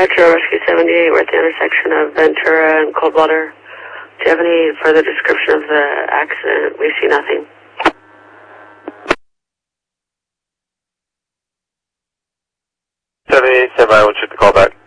Metro Rescue 78, we're at the intersection of Ventura and Coldwater. Do you have any further description of the accident? We see nothing. 78, stand by, we'll check the call back.